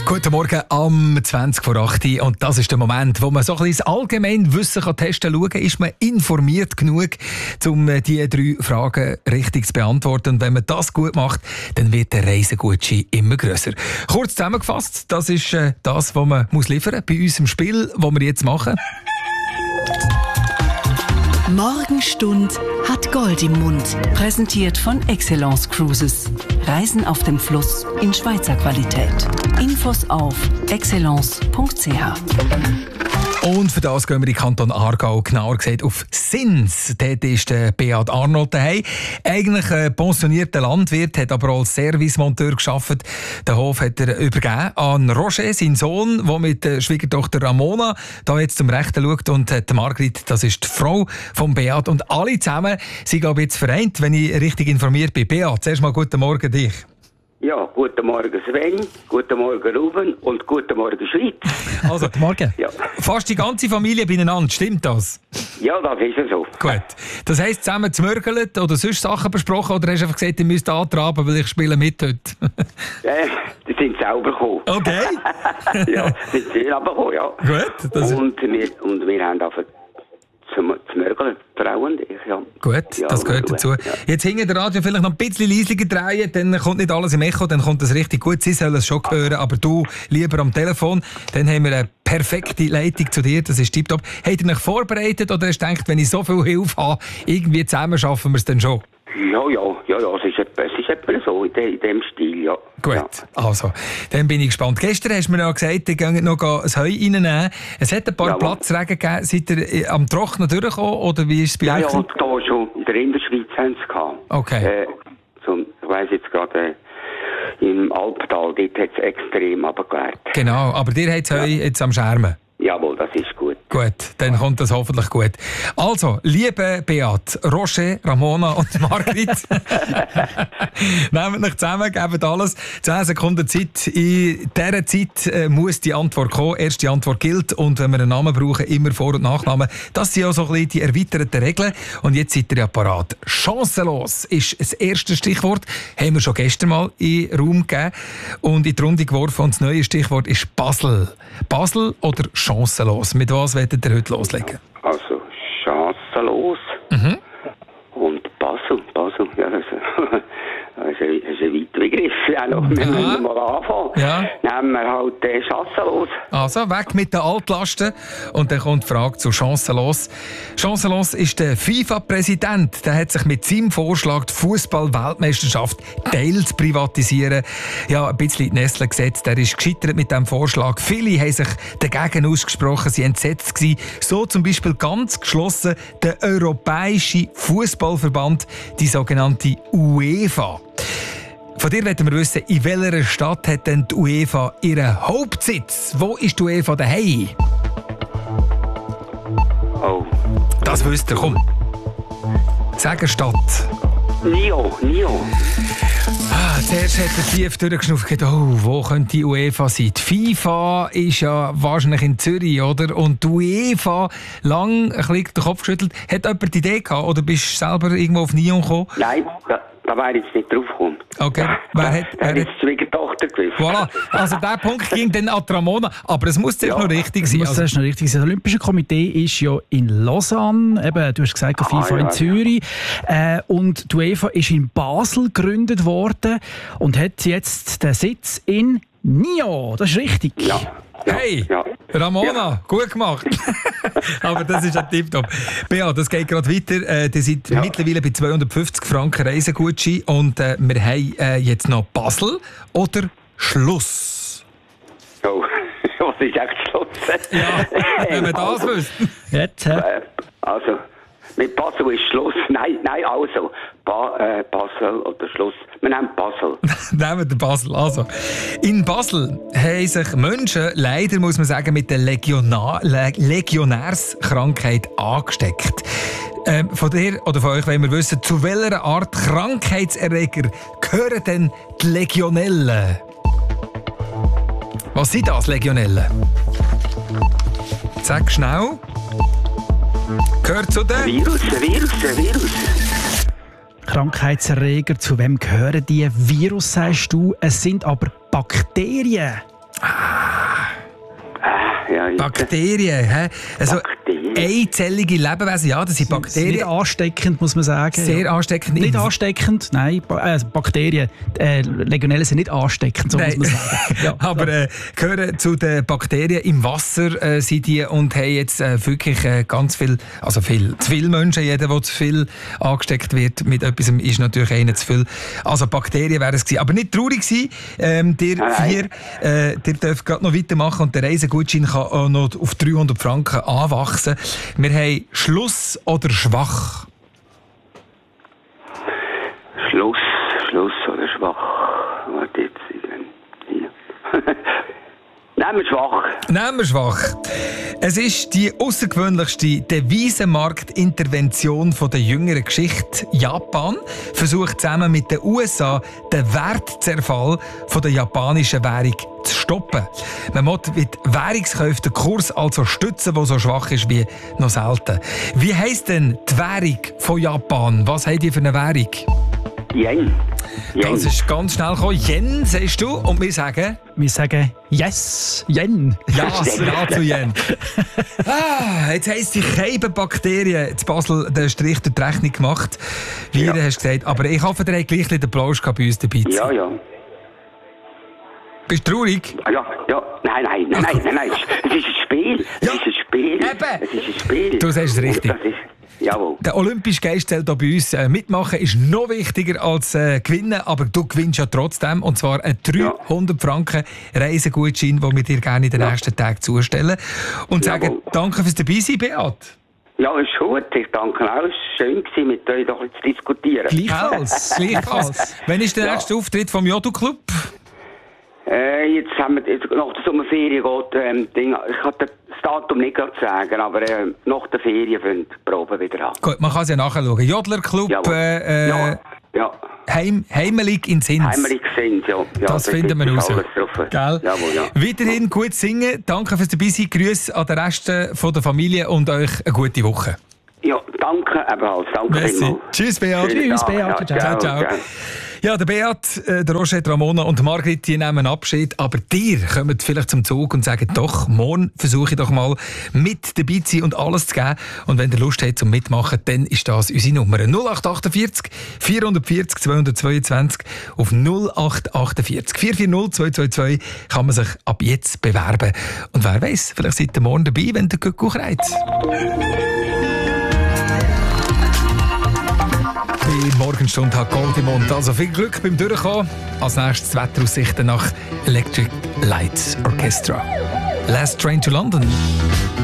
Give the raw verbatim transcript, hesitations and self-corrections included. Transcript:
Guten Morgen am zwanzig vor acht und das ist der Moment, wo man so ein bisschen das Allgemeinwissen testen kann. Schauen, ist man informiert genug, um diese drei Fragen richtig zu beantworten. Und wenn man das gut macht, dann wird der Reisegutschein immer grösser. Kurz zusammengefasst, das ist äh, das, was man muss liefern bei uns im Spiel, das wir jetzt machen. Morgenstund hat Gold im Mund. Präsentiert von Excellence Cruises. Reisen auf dem Fluss in Schweizer Qualität. Infos auf excellence punkt c h. Und für das gehen wir in den Kanton Aargau, genauer gesagt auf Sins. Dort ist der Beat Arnold daheim. Eigentlich ein pensionierter Landwirt, hat aber als Servicemonteur gearbeitet. Den Hof hat er übergeben an Roger, seinen Sohn, der mit der Schwiegertochter Ramona da jetzt zum Rechten schaut. Und die Margrit, das ist die Frau von Beat. Und alle zusammen sind, glaube ich, jetzt vereint, wenn ich richtig informiert bin. Beat, zuerst mal guten Morgen dich. Ja, guten Morgen Sven, guten Morgen Ruben und guten Morgen Schweiz. Also, guten Morgen. Ja. Fast die ganze Familie beieinander, stimmt das? Ja, das ist ja so. Gut. Das heisst, zusammen zmörgelt oder sonst Sachen besprochen oder hast du einfach gesagt, ihr müsst antraben, weil ich spiele mit heute? äh, die sind selber gekommen. Okay. Ja, die sind selber gekommen, ja. Gut. Das und, wir, und wir haben einfach zum Zmörgeln, Frau und ich, ja. Gut, ja, das gehört dazu. Ja. Jetzt hinten der Radio vielleicht noch ein bisschen leisiger drehen, dann kommt nicht alles im Echo, dann kommt das richtig gut. Sie sollen es schon hören, aber du lieber am Telefon. Dann haben wir eine perfekte Leitung zu dir, das ist tipptopp. Habt ihr euch vorbereitet oder hast du gedacht, wenn ich so viel Hilfe habe, irgendwie zusammen schaffen wir es dann schon? Ja, ja, ja, ja, es ist etwa, es ist etwa so in, de, in dem Stil, ja. Gut, ja. Also, dann bin ich gespannt. Gestern hast du mir ja gesagt, ihr geht noch ein Heu reinnehmen. Es hat ein paar ja, Platzregen gegeben. Seid ihr am Trocknen durchgekommen oder wie ist es bei ja, euch? Ja, ja, da schon. In der Innerschweiz haben sie es gehabt. Okay. Äh, so, ich weiss jetzt gerade, äh, im Alptal, dort hat es extrem runtergewehrt. Genau, aber dir hat es Heu ja. jetzt am Schermen. Jawohl, das ist gut. Gut, dann kommt das hoffentlich gut. Also, liebe Beat, Roger, Ramona und Margrit, nehmt euch zusammen, gebt alles. zehn Sekunden Zeit. In dieser Zeit äh, muss die Antwort kommen. Erste Antwort gilt. Und wenn wir einen Namen brauchen, immer Vor- und Nachnamen. Das sind ja so ein bisschen die erweiterten Regeln. Und jetzt seid ihr ja parat. Chancenlos ist das erste Stichwort. Haben wir schon gestern mal in den Raum gegeben und in die Runde geworfen. Und das neue Stichwort ist Basel. Basel oder chancenlos? Mit was wollt ihr heute loslegen? Also, chancenlos. Mhm. Und Basel. Basel, ja, das ist, das ist ein, das ist ein weiter Begriff. Ja, noch, wir müssen mal anfangen. Ja. Nehmen wir halt äh, chancenlos. Also, weg mit den Altlasten. Und dann kommt die Frage zu chancenlos. Chancenlos ist der FIFA-Präsident. Der hat sich mit seinem Vorschlag, die Fußball-Weltmeisterschaft teils zu privatisieren, ja, ein bisschen in die Nesseln gesetzt. Er ist gescheitert mit diesem Vorschlag. Viele haben sich dagegen ausgesprochen, sie waren entsetzt gewesen. So zum Beispiel ganz geschlossen der Europäische Fußballverband, die sogenannte UEFA. Von dir wollen wir wissen, in welcher Stadt hat denn die UEFA ihren Hauptsitz? Wo ist die UEFA daheim? Oh. Das wisst ihr, komm. Sag eine Stadt. Nio, Nio. Ah, zuerst hat er tief durchgeschnauft und gedacht, oh, wo könnte die UEFA sein? Die FIFA ist ja wahrscheinlich in Zürich, oder? Und die UEFA, lang ein bisschen den Kopf geschüttelt. Hat jemand die Idee gehabt oder bist du selber irgendwo auf Nyon gekommen? Nein, da, da wäre jetzt nicht drauf gekommen. Okay. Wer hat, wer hat hat... die Schwiegertochter gewusst. Voilà. Also der Punkt ging dann an Ramona. Aber es muss zuerst ja. noch richtig sein. Es muss zuerst noch richtig sein. Das Olympische Komitee ist ja in Lausanne. Eben, du hast gesagt, die FIFA ah, ja, in Zürich. Ja. Äh, und die UEFA ist in Basel gegründet worden und hat jetzt den Sitz in Nyon. Das ist richtig. Ja. Hey, ja. Ramona, ja. gut gemacht. Aber das ist ein Tipptopp. Bea, das geht gerade weiter. Äh, ihr seid ja. mittlerweile bei zweihundertfünfzig Franken Reisegutschein und äh, wir haben äh, jetzt noch Basel oder Schluss. Oh, was ist echt Schluss? Ja, wenn wir das wüssten. Jetzt, äh. Also, mit Basel ist Schluss. Nein, nein, also. Ba, äh, Basel oder Schluss. Wir nehmen Basel. Nehmen wir Basel. Also, in Basel haben sich Menschen, leider muss man sagen, mit der Legionar- Le- Legionärskrankheit angesteckt. Ähm, von dir oder von euch wollen wir wissen, zu welcher Art Krankheitserreger gehören denn die Legionellen? Was sind das, Legionellen? Sag schnell. Gehört zu den... Virus, Virus, Virus. Krankheitserreger, zu wem gehören die? Virus, sagst du. Es sind aber Bakterien. Ah. Ah, ja, Bakterien, hä? Also, Bakterien. einzellige Lebewesen, ja, das sind Nicht Bakterien. ansteckend, muss man sagen. Sehr ja. ansteckend. Nicht ansteckend, nein, ba äh, Bakterien, äh, Legionellen sind nicht ansteckend, so Nein. muss man sagen. Ja, Aber äh, gehören zu den Bakterien im Wasser äh, sind die und haben jetzt äh, wirklich äh, ganz viel, also viel, zu viele Menschen, jeder, der zu viel angesteckt wird mit etwas, ist natürlich einer zu viel. Also Bakterien wären es gewesen. Aber nicht traurig sein, ähm, ihr Nein. vier, äh, ihr dürft gerade noch weitermachen und der Reisegutschein kann auch noch auf dreihundert Franken anwachsen. Wir haben Schluss oder schwach? Schluss, Schluss oder schwach. Warte jetzt. Hier. Nehmen wir schwach. Nehmen wir schwach. Es ist die außergewöhnlichste Devisenmarktintervention der jüngeren Geschichte. Japan versucht zusammen mit den U S A den Wertzerfall von der japanischen Währung zu stoppen. Man muss mit Währungskäufen den Kurs also stützen, der so schwach ist wie noch selten. Wie heisst denn die Währung von Japan? Was habt ihr für eine Währung? Yen. Yen. Das ist ganz schnell gekommen. Yen, sagst du? Und wir sagen... Wir sagen Yes, Yen. Ja, ja zu Yen. Ah, jetzt heisst die Bakterien zu Basel den Strich durch die Rechnung gemacht, wie Ja. du hast gesagt. Aber ich hoffe, der hat gleich den Applaus gehabt bei uns dabei zu Ja, sein. ja. Bist du traurig? Ah, Ja, ja. Nein, nein, nein, nein, nein, nein. Es ist ein Spiel. Es Ja. ist ein Spiel. Eben. Es ist ein Spiel. Du sagst es richtig. Das ist, jawohl. Der olympische Geist zählt hier bei uns. Äh, mitmachen ist noch wichtiger als äh, gewinnen, aber du gewinnst ja trotzdem. Und zwar einen dreihundert Franken Reisegutschein, den wir dir gerne in den Ja. nächsten Tagen zustellen. Und sagen Jawohl. danke fürs Dabeisein, Beat. Ja, ist gut. Ich danke auch. Es war schön, gewesen, mit euch doch zu diskutieren. Gleichfalls. Gleichfalls. Wann ist der Ja. nächste Auftritt vom Jodo-Club? Äh, jetzt haben wir, jetzt, nach der Sommerferien geht, ähm, Ding, ich kann das Datum nicht gerade sagen, aber äh, nach der Ferien fängt die Probe wieder an. Gut, man kann es ja nachschauen. Jodler-Club, Jawohl. äh, ja, ja. Heim, Heimelig in Sins. Heimlich sind, ja. ja Das finden wir ist raus. alles drauf. Gell? Jawohl, ja. Weiterhin gut singen. Danke fürs Dabeisein. Grüße an den Rest von der Familie und euch eine gute Woche. Ja, danke ebenfalls. Danke Merci. vielmals. Tschüss, Beat. Schönen Tschüss, Tag. Beat. Ja, Ciao, ciao. Ja, der Beat, äh, der Roger, Ramona und Margrit, die nehmen Abschied. Aber dir kommt vielleicht zum Zug und sagen, doch, morgen versuche ich doch mal mit dabei zu sein und alles zu geben. Und wenn ihr Lust habt zum Mitmachen, dann ist das unsere Nummer. null acht achtundvierzig vierhundertvierzig zweihundertzweiundzwanzig auf null acht achtundvierzig vier vier null zwei zwei zwei kann man sich ab jetzt bewerben. Und wer weiß, vielleicht seid ihr morgen dabei, wenn der Kuckuck reizt. Die Morgenstunde hat Gold im Mund. Also viel Glück beim Durchkommen. Als nächstes Wetteraussichten nach Electric Lights Orchestra. Last Train to London.